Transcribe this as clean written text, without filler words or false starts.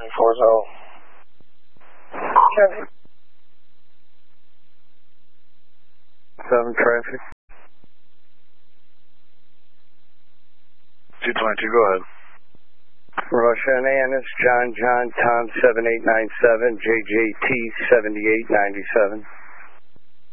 40. 7 traffic. 222, go ahead. Russia and Annis, John, Tom 7897, JJT 7897.